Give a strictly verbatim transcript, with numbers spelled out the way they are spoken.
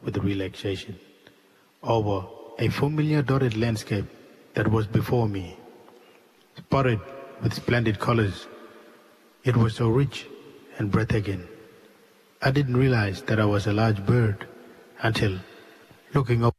with relaxation over a familiar dotted landscape that was before me, spotted with splendid colors. It was so rich and breathtaking. I didn't realize that I was a large bird until looking up